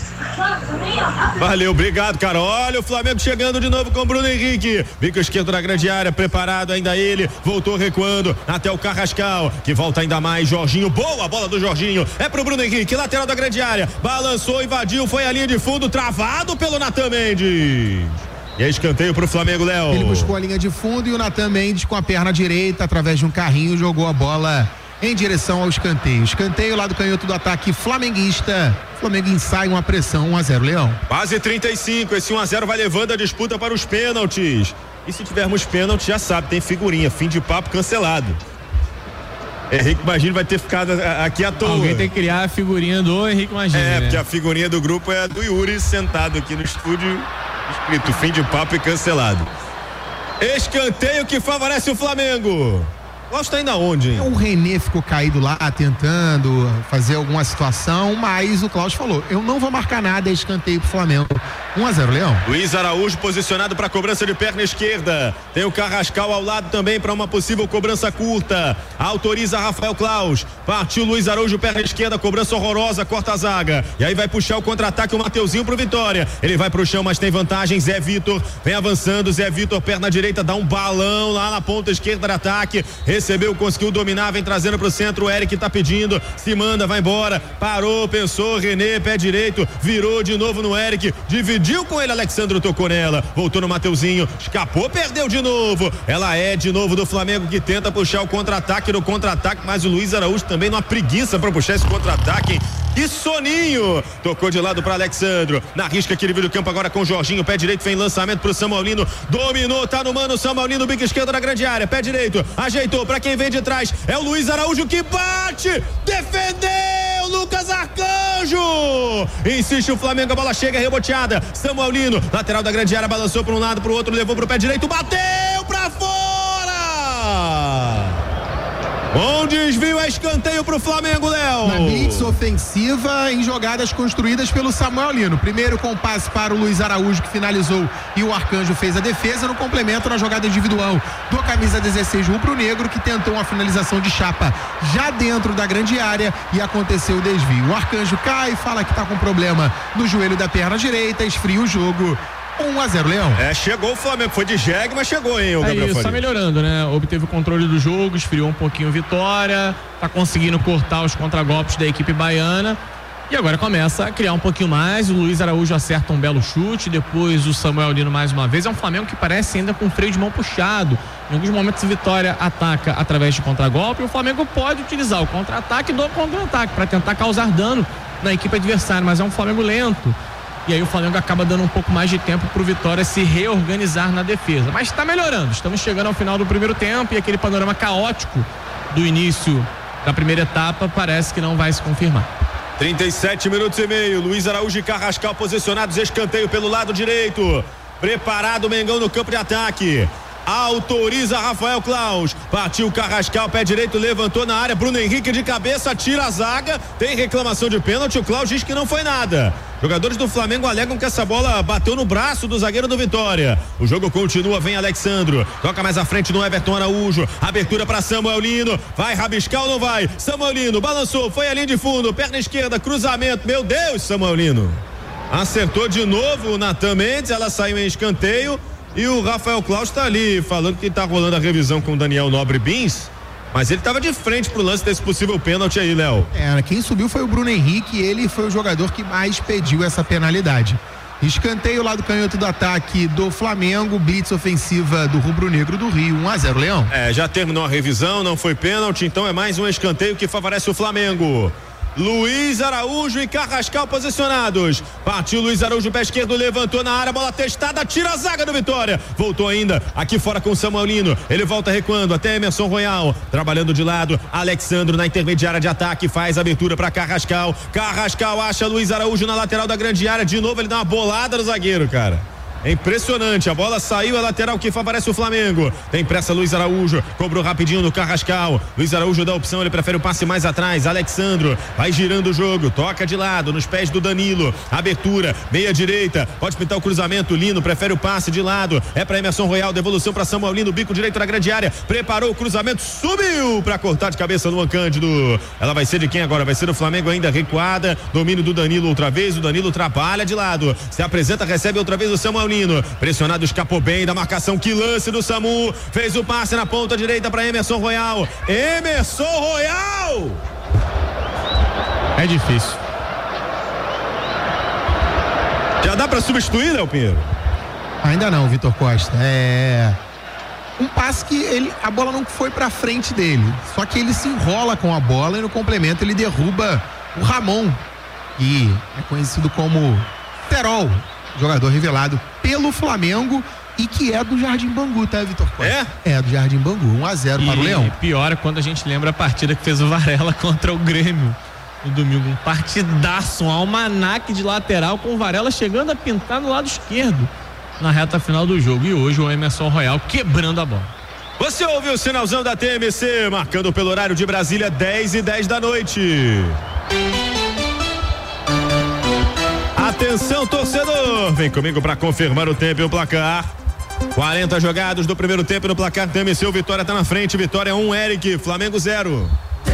Valeu, obrigado, cara. Olha o Flamengo chegando de novo com o Bruno Henrique. Bico esquerdo na grande área, preparado ainda ele. Voltou recuando até o Carrascal, que volta ainda mais. Jorginho, boa a bola do Jorginho. É pro Bruno Henrique, lateral da grande área. Balançou, invadiu, foi a linha de fundo, travado pelo Natan Mendes. E é escanteio pro Flamengo, Léo. Ele buscou a linha de fundo e o Natan Mendes com a perna direita, através de um carrinho, jogou a bola em direção ao escanteio. Escanteio lá do canhoto do ataque flamenguista. Flamengo ensaia uma pressão, 1-0, Leão. Quase 35, esse 1-0 vai levando a disputa para os pênaltis. E se tivermos pênalti, já sabe, tem figurinha, fim de papo cancelado. Henrique Magini vai ter ficado aqui à toa. Alguém tem que criar a figurinha do Henrique Magini. É, porque a figurinha do grupo é a do Yuri, sentado aqui no estúdio, escrito fim de papo e cancelado. Escanteio que favorece o Flamengo. Klaus tá indo aonde, hein? O René ficou caído lá tentando fazer alguma situação, mas o Klaus falou, eu não vou marcar nada, é escanteio pro Flamengo. 1-0, Leão. Luiz Araújo posicionado para cobrança de perna esquerda. Tem o Carrascal ao lado também para uma possível cobrança curta. Autoriza Rafael Claus. Partiu Luiz Araújo, perna esquerda, cobrança horrorosa, corta a zaga. E aí vai puxar o contra-ataque o Mateuzinho pro Vitória. Ele vai pro chão, mas tem vantagem. Zé Vitor vem avançando. Zé Vitor, perna direita, dá um balão lá na ponta esquerda de ataque. Recebeu, conseguiu dominar, vem trazendo pro centro. O Eric tá pedindo, se manda, vai embora. Parou, pensou, René, pé direito, virou de novo no Eric, dividiu com ele, Alexandro tocou nela, voltou no Mateuzinho, escapou, perdeu de novo. Ela é de novo do Flamengo que tenta puxar o contra-ataque no contra-ataque, mas o Luiz Araújo também numa preguiça para puxar esse contra-ataque. E soninho, tocou de lado para Alexandro, na risca que ele vira o campo agora com o Jorginho, pé direito, vem lançamento pro Samuelino, dominou, tá no mano, Samuelino, bico esquerdo na grande área, pé direito, ajeitou para quem vem de trás, é o Luiz Araújo que bate, defendeu Lucas Arcanjo, insiste o Flamengo, a bola chega reboteada, Samuelino, lateral da grande área, balançou para um lado, pro outro, levou pro pé direito, bateu pra fora! Bom desvio, é escanteio pro Flamengo, Léo. Na blitz ofensiva em jogadas construídas pelo Samuelino. Primeiro com o passe para o Luiz Araújo, que finalizou, e o Arcanjo fez a defesa. No complemento, na jogada individual do camisa 16 rubro-negro, que tentou uma finalização de chapa já dentro da grande área e aconteceu o desvio. O Arcanjo cai, fala que tá com problema no joelho da perna direita, esfria o jogo 1-0, Leão. Chegou o Flamengo, foi de jegue, mas chegou, hein, o Gabriel Faria. Tá melhorando, né? Obteve o controle do jogo, esfriou um pouquinho a Vitória, tá conseguindo cortar os contragolpes da equipe baiana. E agora começa a criar um pouquinho mais. O Luiz Araújo acerta um belo chute. Depois o Samuel Lino mais uma vez. É um Flamengo que parece ainda com freio de mão puxado. Em alguns momentos a Vitória ataca através de contragolpe. E o Flamengo pode utilizar o contra-ataque do contra-ataque para tentar causar dano na equipe adversária. Mas é um Flamengo lento. E aí o Flamengo acaba dando um pouco mais de tempo para o Vitória se reorganizar na defesa. Mas está melhorando. Estamos chegando ao final do primeiro tempo e aquele panorama caótico do início da primeira etapa parece que não vai se confirmar. 37 minutos e meio, Luiz Araújo e Carrascal posicionados, escanteio pelo lado direito, preparado o Mengão no campo de ataque, autoriza Rafael Claus, partiu Carrascal, pé direito, levantou na área, Bruno Henrique de cabeça, tira a zaga, tem reclamação de pênalti, o Claus diz que não foi nada. Jogadores do Flamengo alegam que essa bola bateu no braço do zagueiro do Vitória. O jogo continua, vem Alexandro, toca mais à frente no Everton Araújo, abertura para Samuel Lino, vai rabiscar ou não vai? Samuel Lino balançou, foi a linha de fundo, perna esquerda, cruzamento, meu Deus, Samuel Lino acertou de novo o Natan Mendes, ela saiu em escanteio e o Rafael Claus tá ali falando que tá rolando a revisão com o Daniel Nobre Bins. Mas ele estava de frente pro lance desse possível pênalti aí, Léo. Quem subiu foi o Bruno Henrique, ele foi o jogador que mais pediu essa penalidade. Escanteio lá do canhoto do ataque do Flamengo, blitz ofensiva do rubro-negro do Rio, 1-0, Leão. Já terminou a revisão, não foi pênalti, então é mais um escanteio que favorece o Flamengo. Luiz Araújo e Carrascal posicionados. Partiu Luiz Araújo, pé esquerdo, levantou na área, bola testada, tira a zaga do Vitória. Voltou ainda, aqui fora com o Samuel Lino. Ele volta recuando até Emerson Royal. Trabalhando de lado, Alexandro na intermediária de ataque, faz abertura para Carrascal. Carrascal acha Luiz Araújo na lateral da grande área. De novo ele dá uma bolada no zagueiro, cara. É impressionante, a bola saiu, a lateral que favorece o Flamengo. Tem pressa Luiz Araújo, cobrou rapidinho no Carrascal. Luiz Araújo dá a opção, ele prefere o passe mais atrás. Alexandro vai girando o jogo, toca de lado, nos pés do Danilo. Abertura, meia direita, pode pintar o cruzamento. Lino prefere o passe de lado, é para Emerson Royal, devolução para Samuel Lino, bico direito na grande área. Preparou o cruzamento, subiu para cortar de cabeça no Cândido. Ela vai ser de quem agora? Vai ser do Flamengo ainda recuada. Domínio do Danilo outra vez, o Danilo trabalha de lado. Se apresenta, recebe outra vez o Samuel Lino. Pressionado, escapou bem da marcação, que lance do Samu, fez o passe na ponta direita para Emerson Royal. Emerson Royal! É difícil. Já dá para substituir, Léo Pinheiro? Ainda não, Vitor Costa. Um passe que a bola não foi para frente dele, só que ele se enrola com a bola e no complemento ele derruba o Ramon, que é conhecido como Terol, jogador revelado pelo Flamengo e que é do Jardim Bangu, tá, Vitor Costa? É do Jardim Bangu, 1-0 para o Leão. E pior é quando a gente lembra a partida que fez o Varela contra o Grêmio no domingo, um partidaço, um almanaque de lateral com o Varela chegando a pintar no lado esquerdo na reta final do jogo, e hoje o Emerson Royal quebrando a bola. Você ouviu o sinalzão da TMC, marcando pelo horário de Brasília, 10h10 da noite. Atenção, torcedor, vem comigo para confirmar o tempo e o placar. 40 jogados do primeiro tempo no placar TMC, o Vitória tá na frente, Vitória 1, Eric, Flamengo 0.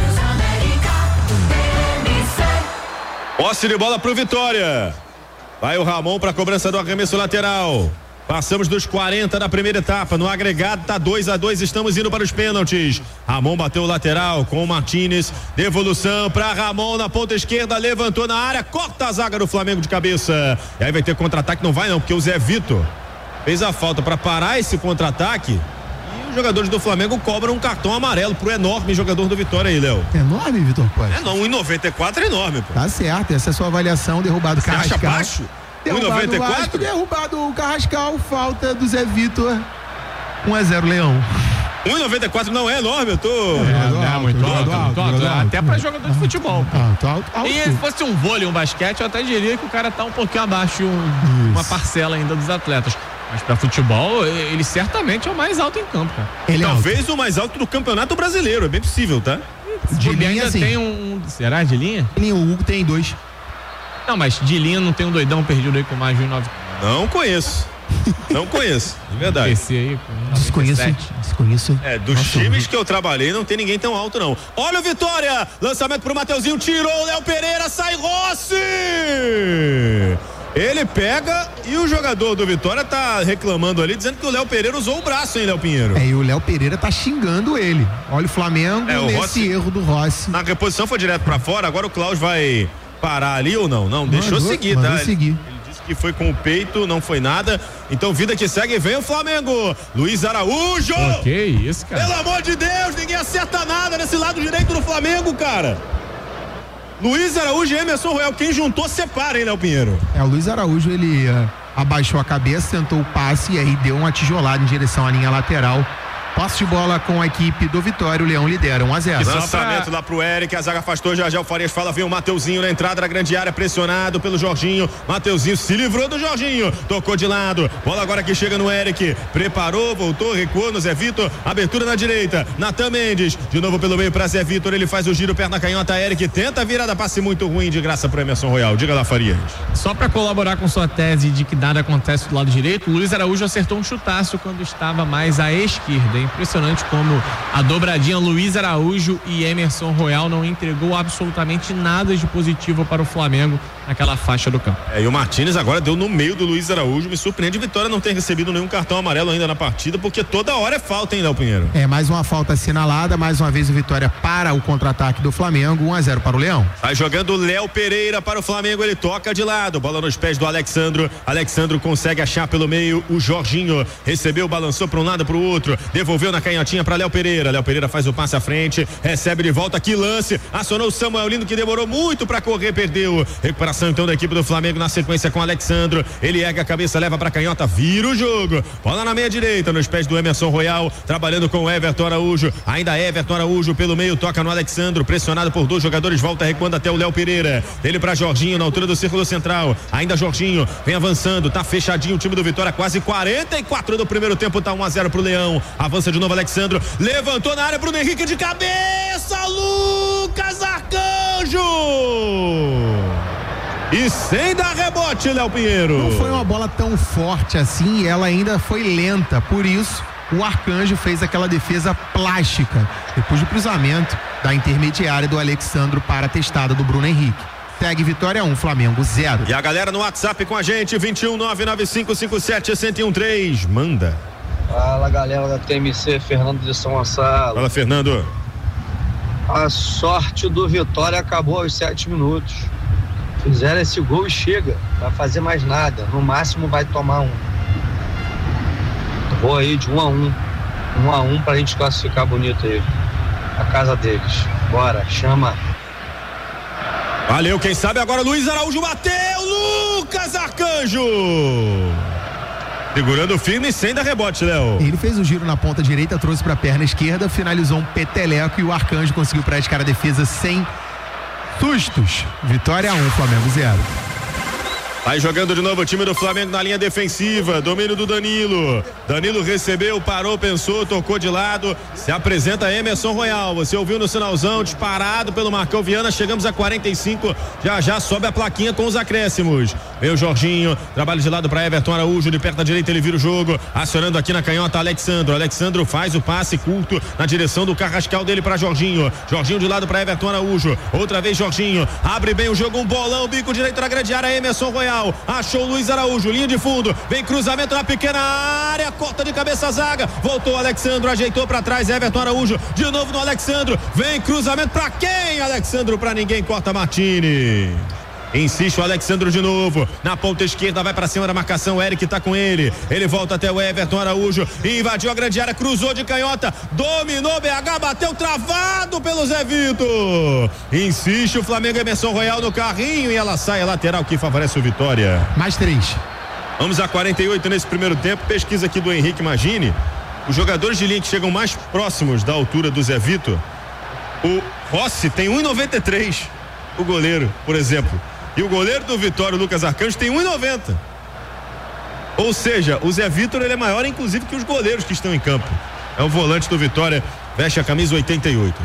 Posse de bola pro Vitória. Vai o Ramon para cobrança do arremesso lateral. Passamos dos 40 da primeira etapa. No agregado tá 2-2. Estamos indo para os pênaltis. Ramon bateu o lateral com o Martínez. Devolução para Ramon na ponta esquerda. Levantou na área. Corta a zaga do Flamengo de cabeça. E aí vai ter contra-ataque. Não vai não, porque o Zé Vitor fez a falta para parar esse contra-ataque. E os jogadores do Flamengo cobram um cartão amarelo pro enorme jogador do Vitória aí, Léo. Enorme, Vitor Costa? Não, 1,94 é enorme, pô. Tá certo, essa é a sua avaliação. Derrubado o Carrascal. Você acha baixo? 1,94? Derrubado o Carrascal, falta do Zé Vitor. 1-0, Leão. 1,94 não é enorme, eu tô. Muito alto. Até pra jogador de futebol. Alto. E se fosse um vôlei, um basquete, eu até diria que o cara tá um pouquinho abaixo, uma parcila ainda dos atletas. Mas pra futebol, ele certamente é o mais alto em campo, cara. Talvez o mais alto do Campeonato Brasileiro, é bem possível, tá? De linha ainda assim. tem um. Será de linha? O Hugo tem 2. Não, mas de linha não tem um doidão perdido aí com mais de 1,9. Não conheço, de verdade. Esse aí, Desconheço. Dos times que eu trabalhei, não tem ninguém tão alto, não. Olha o Vitória! Lançamento pro Mateuzinho, tirou o Léo Pereira, sai Rossi! Ele pega E o jogador do Vitória tá reclamando ali, dizendo que o Léo Pereira usou o braço, hein, Léo Pinheiro? E o Léo Pereira tá xingando ele. Olha o Flamengo nesse Rossi, erro do Rossi. Na reposição foi direto pra fora, agora o Klaus vai parar ali ou não? Não, deixou seguir, tá? Seguir. Ele disse que foi com o peito, não foi nada. Então, vida que segue, vem o Flamengo. Luiz Araújo! Que isso, cara? Pelo amor de Deus, ninguém acerta nada nesse lado direito do Flamengo, cara. Luiz Araújo e Emerson Royal, quem juntou, separa, hein, Léo Pinheiro? O Luiz Araújo, ele abaixou a cabeça, tentou o passe e aí deu uma tijolada em direção à linha lateral. Posse de bola com a equipe do Vitória, o Leão lidera 1-0. Lançamento lá pro Eric, a zaga afastou, já o Farias fala, vem o Mateuzinho na entrada da grande área, pressionado pelo Jorginho. Mateuzinho se livrou do Jorginho, tocou de lado, bola agora que chega no Eric, preparou, voltou, recuou no Zé Vitor, abertura na direita, Natan Mendes, de novo pelo meio pra Zé Vitor, ele faz o giro, perna canhota, Eric tenta a virada, passe muito ruim, de graça pro Emerson Royal. Diga lá, Farias. Só pra colaborar com sua tese de que nada acontece do lado direito, o Luiz Araújo acertou um chutaço quando estava mais à esquerda. É impressionante como a dobradinha Luiz Araújo e Emerson Royal não entregou absolutamente nada de positivo para o Flamengo naquela faixa do campo. E o Martínez agora deu no meio do Luiz Araújo, me surpreende Vitória não ter recebido nenhum cartão amarelo ainda na partida, porque toda hora é falta, hein, Léo Pinheiro? Mais uma falta assinalada, mais uma vez o Vitória para o contra-ataque do Flamengo, 1-0 para o Leão. Sai jogando o Léo Pereira para o Flamengo, ele toca de lado, bola nos pés do Alexandro consegue achar pelo meio o Jorginho, recebeu, balançou para um lado para o outro, devolveu na canhotinha para Léo Pereira faz o passe à frente, recebe de volta, que lance, acionou o Samuel Lino que demorou muito para correr, perdeu, recuperação então da equipe do Flamengo na sequência com o Alexandro, ele ergue a cabeça, leva para canhota, vira o jogo, bola na meia direita, nos pés do Emerson Royal, trabalhando com o Everton Araújo, ainda Everton Araújo pelo meio, toca no Alexandro, pressionado por dois jogadores, volta recuando até o Léo Pereira, ele para Jorginho na altura do círculo central, ainda Jorginho, vem avançando, tá fechadinho o time do Vitória, quase 44 do primeiro tempo, tá 1-0 pro Leão, avança de novo Alexandro, levantou na área, Bruno Henrique de cabeça, Lucas Arcanjo! E sem dar rebote, Léo Pinheiro. Não foi uma bola tão forte assim e ela ainda foi lenta, por isso o Arcanjo fez aquela defesa plástica, depois do cruzamento da intermediária do Alexandro para a testada do Bruno Henrique. Segue Vitória 1, Flamengo 0. E a galera no WhatsApp com a gente, 21995571013, manda. Fala, galera da TMC, Fernando de São Gonçalo. Fala, Fernando. A sorte do Vitória acabou aos 7 minutos. Fizeram esse gol e chega, não vai fazer mais nada, no máximo vai tomar um. Vou aí de 1-1 pra gente classificar bonito aí, a casa deles. Bora, chama. Valeu, quem sabe agora Luiz Araújo bateu, Lucas Arcanjo segurando firme sem dar rebote, Léo. Ele fez o giro na ponta direita, trouxe pra perna esquerda, finalizou um peteleco e o Arcanjo conseguiu praticar a defesa sem sustos. Vitória 1, Flamengo 0. Vai jogando de novo o time do Flamengo na linha defensiva, domínio do Danilo recebeu, parou, pensou, tocou de lado, se apresenta Emerson Royal, você ouviu no sinalzão, disparado pelo Marcão Viana, chegamos a 45, já sobe a plaquinha com os acréscimos, vem o Jorginho, trabalho de lado para Everton Araújo, de perto da direita ele vira o jogo, acionando aqui na canhota Alexandro faz o passe curto na direção do carrascal dele para Jorginho de lado para Everton Araújo, outra vez Jorginho, abre bem o jogo, um bolão, bico direito na grande área, Emerson Royal, achou Luiz Araújo, linha de fundo, vem cruzamento na pequena área, corta de cabeça a zaga, voltou Alexandro, ajeitou pra trás, Everton Araújo, de novo no Alexandro, vem cruzamento pra quem? Alexandro pra ninguém, corta Martini. Insiste o Alexandro de novo, na ponta esquerda, vai pra cima da marcação, o Eric tá com ele volta até o Everton Araújo, invadiu a grande área, cruzou de canhota, dominou BH, bateu travado pelo Zé Vitor, insiste o Flamengo, Emerson Royal no carrinho e ela sai a lateral que favorece o Vitória. Mais 3. Vamos a 48 nesse primeiro tempo, pesquisa aqui do Henrique Magini, os jogadores de linha que chegam mais próximos da altura do Zé Vitor, o Rossi tem 1,93, o goleiro, por exemplo. E o goleiro do Vitória, o Lucas Arcanjo, tem 1,90. Ou seja, o Zé Vitor ele é maior, inclusive, que os goleiros que estão em campo. É o volante do Vitória, veste a camisa 88.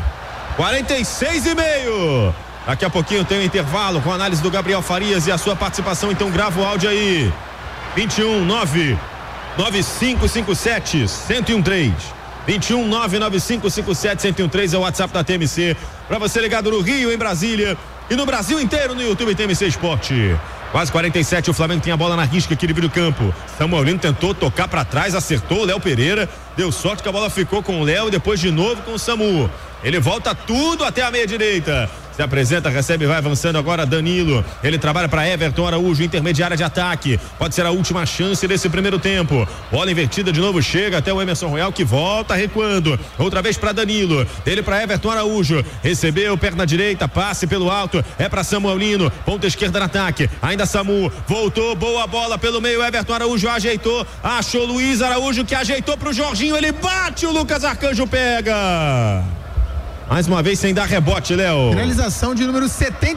46,5. Daqui a pouquinho tem um intervalo com a análise do Gabriel Farias e a sua participação, então grava o áudio aí. 21-99557-1013. 21-99557-1013 é o WhatsApp da TMC. Para você ligado no Rio, em Brasília. E no Brasil inteiro no YouTube TMC Esporte. Quase 47, o Flamengo tem a bola na risca aqui, divide o campo. Samuelino tentou tocar pra trás, acertou o Léo Pereira, deu sorte que a bola ficou com o Léo e depois de novo com o Samu. Ele volta tudo até a meia direita. Se apresenta, recebe, vai avançando agora Danilo. Ele trabalha para Everton Araújo, intermediária de ataque. Pode ser a última chance desse primeiro tempo. Bola invertida de novo, chega até o Emerson Royal que volta recuando. Outra vez para Danilo. Dele para Everton Araújo. Recebeu, perna direita, passe pelo alto. É para Samuelino. Ponta esquerda no ataque. Ainda Samu. Voltou, boa bola pelo meio. Everton Araújo ajeitou. Achou Luiz Araújo que ajeitou pro Jorginho. Ele bate, o Lucas Arcanjo pega. Mais uma vez sem dar rebote, Léo. Finalização de número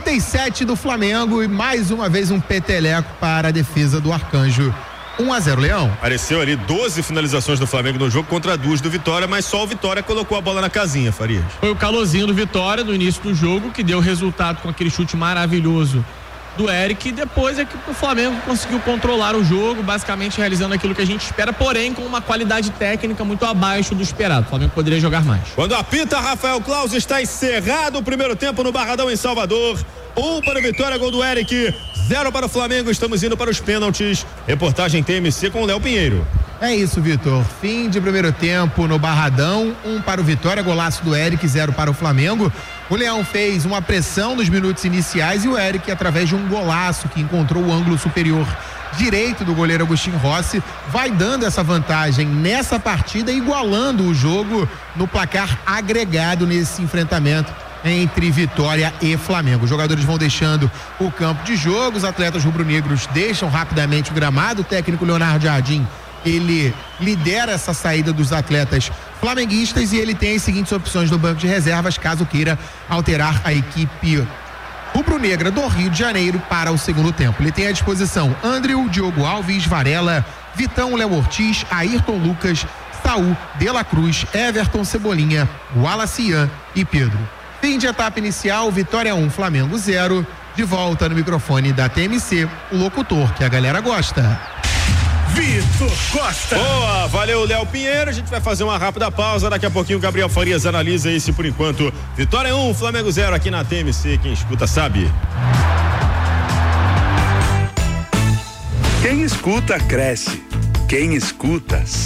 77 do Flamengo e mais uma vez um peteleco para a defesa do Arcanjo. 1-0, Leão. Apareceu ali 12 finalizações do Flamengo no jogo contra 2 do Vitória, mas só o Vitória colocou a bola na casinha, Farias. Foi o calorzinho do Vitória no início do jogo que deu resultado com aquele chute maravilhoso do Eric, e depois é que o Flamengo conseguiu controlar o jogo, basicamente realizando aquilo que a gente espera, porém com uma qualidade técnica muito abaixo do esperado. O Flamengo poderia jogar mais. Quando apita Rafael Claus, está encerrado o primeiro tempo no Barradão em Salvador. 1 para o Vitória, gol do Eric, 0 para o Flamengo. Estamos indo para os pênaltis. Reportagem TMC com o Léo Pinheiro. É isso, Vitor. Fim de primeiro tempo no Barradão. 1 para o Vitória, golaço do Eric, 0 para o Flamengo. O Leão fez uma pressão nos minutos iniciais e o Eric, através de um golaço que encontrou o ângulo superior direito do goleiro Agostinho Rossi, vai dando essa vantagem nessa partida, igualando o jogo no placar agregado nesse enfrentamento entre Vitória e Flamengo. Os jogadores vão deixando o campo de jogo, os atletas rubro-negros deixam rapidamente o gramado. O técnico Leonardo Jardim, ele lidera essa saída dos atletas flamenguistas e ele tem as seguintes opções no banco de reservas caso queira alterar a equipe rubro-negra do Rio de Janeiro para o segundo tempo. Ele tem à disposição Andrew, Diogo Alves, Varela, Vitão, Léo Ortiz, Ayrton Lucas, Saul, De La Cruz, Everton, Cebolinha, Wallace Ian e Pedro. Fim de etapa inicial, Vitória 1, Flamengo 0. De volta no microfone da TMC, o locutor que a galera gosta. Vitor Costa. Boa, valeu, Léo Pinheiro. A gente vai fazer uma rápida pausa. Daqui a pouquinho o Gabriel Farias analisa esse por enquanto. Vitória 1, Flamengo 0 aqui na TMC. Quem escuta sabe. Quem escuta cresce. Quem escuta